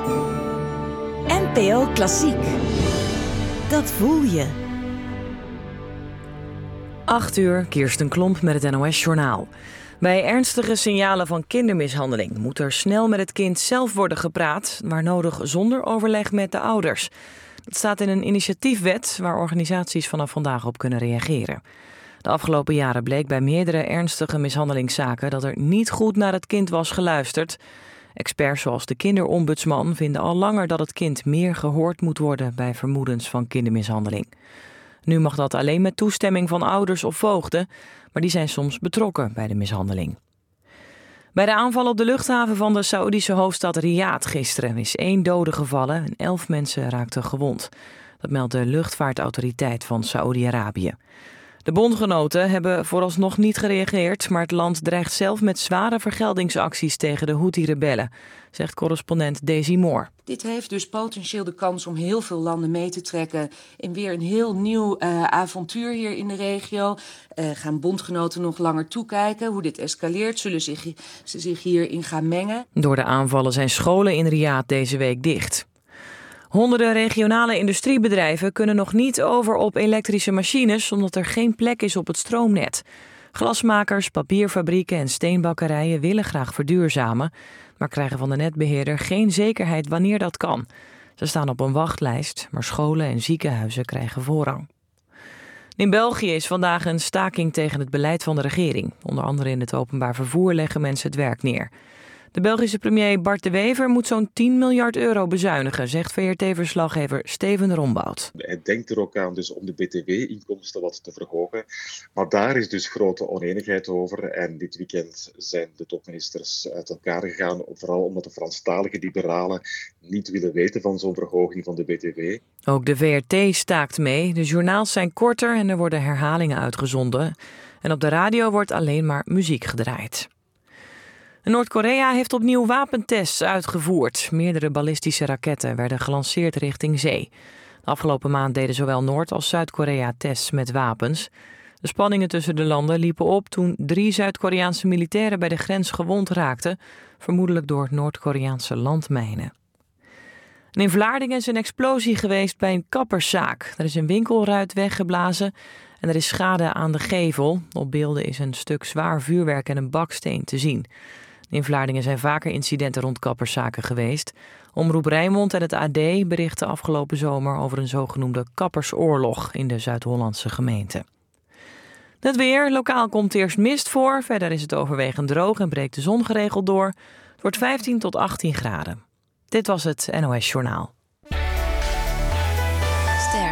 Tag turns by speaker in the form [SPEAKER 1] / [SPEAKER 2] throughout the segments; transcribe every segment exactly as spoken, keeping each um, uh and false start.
[SPEAKER 1] N P O Klassiek. Dat voel je.
[SPEAKER 2] acht uur, Kirsten Klomp met het N O S-journaal. Bij ernstige signalen van kindermishandeling moet er snel met het kind zelf worden gepraat, waar nodig zonder overleg met de ouders. Dat staat in een initiatiefwet waar organisaties vanaf vandaag op kunnen reageren. De afgelopen jaren bleek bij meerdere ernstige mishandelingszaken dat er niet goed naar het kind was geluisterd. Experts zoals de kinderombudsman vinden al langer dat het kind meer gehoord moet worden bij vermoedens van kindermishandeling. Nu mag dat alleen met toestemming van ouders of voogden, maar die zijn soms betrokken bij de mishandeling. Bij de aanval op de luchthaven van de Saoedische hoofdstad Riyadh gisteren is één dode gevallen en elf mensen raakten gewond. Dat meldt de luchtvaartautoriteit van Saoedi-Arabië. De bondgenoten hebben vooralsnog niet gereageerd, maar het land dreigt zelf met zware vergeldingsacties tegen de Houthi-rebellen, zegt correspondent Daisy Moore.
[SPEAKER 3] Dit heeft dus potentieel de kans om heel veel landen mee te trekken in weer een heel nieuw uh, avontuur hier in de regio. Uh, gaan bondgenoten nog langer toekijken hoe dit escaleert? Zullen zich, ze zich hierin gaan mengen?
[SPEAKER 2] Door de aanvallen zijn scholen in Riyadh deze week dicht. Honderden regionale industriebedrijven kunnen nog niet over op elektrische machines omdat er geen plek is op het stroomnet. Glasmakers, papierfabrieken en steenbakkerijen willen graag verduurzamen, maar krijgen van de netbeheerder geen zekerheid wanneer dat kan. Ze staan op een wachtlijst, maar scholen en ziekenhuizen krijgen voorrang. In België is vandaag een staking tegen het beleid van de regering. Onder andere in het openbaar vervoer leggen mensen het werk neer. De Belgische premier Bart de Wever moet zo'n tien miljard euro bezuinigen, zegt V R T-verslaggever Steven Rombout.
[SPEAKER 4] Hij denkt er ook aan dus om de B T W-inkomsten wat te verhogen. Maar daar is dus grote oneenigheid over. En dit weekend zijn de topministers uit elkaar gegaan, vooral omdat de Franstalige liberalen niet willen weten van zo'n verhoging van de B T W.
[SPEAKER 2] Ook de V R T staakt mee. De journaals zijn korter en er worden herhalingen uitgezonden. En op de radio wordt alleen maar muziek gedraaid. Noord-Korea heeft opnieuw wapentests uitgevoerd. Meerdere ballistische raketten werden gelanceerd richting zee. De afgelopen maand deden zowel Noord- als Zuid-Korea tests met wapens. De spanningen tussen de landen liepen op toen drie Zuid-Koreaanse militairen bij de grens gewond raakten, vermoedelijk door Noord-Koreaanse landmijnen. En in Vlaardingen is een explosie geweest bij een kapperszaak. Er is een winkelruit weggeblazen en er is schade aan de gevel. Op beelden is een stuk zwaar vuurwerk en een baksteen te zien. In Vlaardingen zijn vaker incidenten rond kapperszaken geweest. Omroep Rijnmond en het A D berichten afgelopen zomer over een zogenoemde kappersoorlog in de Zuid-Hollandse gemeente. Het weer. Lokaal komt eerst mist voor. Verder is het overwegend droog en breekt de zon geregeld door. Het wordt vijftien tot achttien graden. Dit was het N O S-journaal.
[SPEAKER 5] Ster.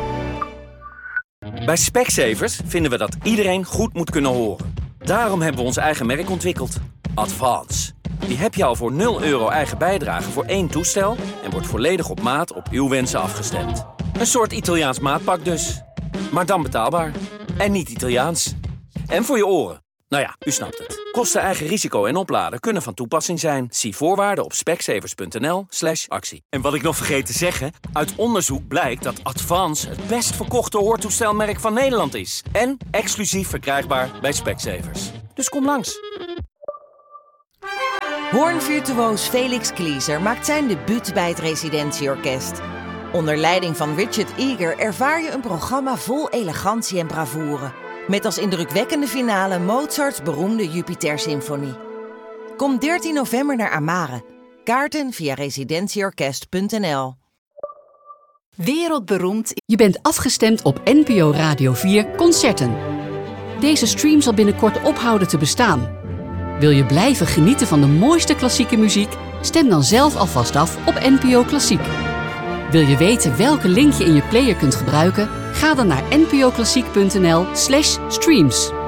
[SPEAKER 6] Bij Specsavers vinden we dat iedereen goed moet kunnen horen. Daarom hebben we ons eigen merk ontwikkeld. Advance. Die heb je al voor nul euro eigen bijdrage voor één toestel en wordt volledig op maat op uw wensen afgestemd. Een soort Italiaans maatpak dus. Maar dan betaalbaar. En niet Italiaans. En voor je oren. Nou ja, u snapt het. Kosten, eigen risico en opladen kunnen van toepassing zijn. Zie voorwaarden op specsavers.nl slash actie. En wat ik nog vergeet te zeggen, uit onderzoek blijkt dat Advance het best verkochte hoortoestelmerk van Nederland is. En exclusief verkrijgbaar bij Specsavers. Dus kom langs.
[SPEAKER 1] Hoornvirtuoos Felix Klieser maakt zijn debuut bij het Residentieorkest. Onder leiding van Richard Eager ervaar je een programma vol elegantie en bravoure. Met als indrukwekkende finale Mozarts beroemde Jupiter-symfonie. Kom dertien november naar Amare. Kaarten via residentieorkest punt n l.
[SPEAKER 5] Wereldberoemd. Je bent afgestemd op N P O Radio vier Concerten. Deze stream zal binnenkort ophouden te bestaan. Wil je blijven genieten van de mooiste klassieke muziek? Stem dan zelf alvast af op N P O Klassiek. Wil je weten welke link je in je player kunt gebruiken? Ga dan naar n p o klassiek punt n l slash streams.